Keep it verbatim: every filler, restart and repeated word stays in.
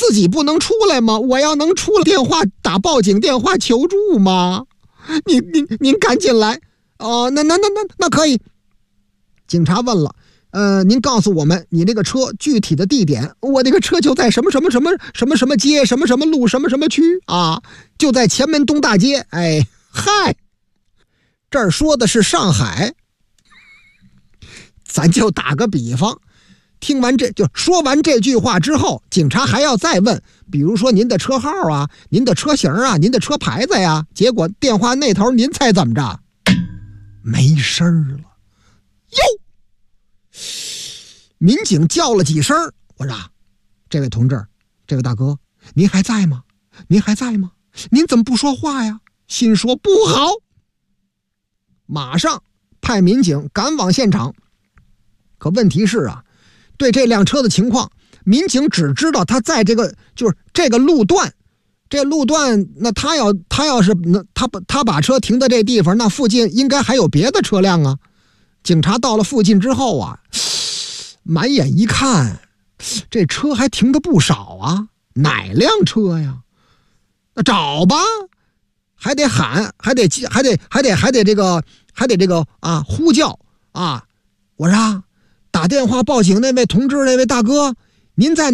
自己不能出来吗？我要能出来，电话打报警电话求助吗？您您您赶紧来哦，那那那那那可以。警察问了，呃，您告诉我们你那个车具体的地点。我那个车就在什么什么什么什么什么街，什么什么路，什么什么区啊，就在前门东大街。哎，嗨，这儿说的是上海。咱就打个比方，听完这就说完这句话之后，警察还要再问，比如说您的车号啊，您的车型啊，您的车牌子呀。结果电话那头您猜怎么着？没声了。哟，民警叫了几声，我说这位同志，这位大哥，您还在吗？您还在吗？您怎么不说话呀？心说不好，马上派民警赶往现场。可问题是啊，对这辆车的情况，民警只知道他在这个就是这个路段，这路段，那他要他要是那他他把车停在这地方，那附近应该还有别的车辆啊。警察到了附近之后啊，满眼一看，这车还停的不少啊，哪辆车呀？那找吧，还得喊，还得还得还得还得这个还得这个啊呼叫啊！我说啊，打电话报警那位同志，那位大哥，您在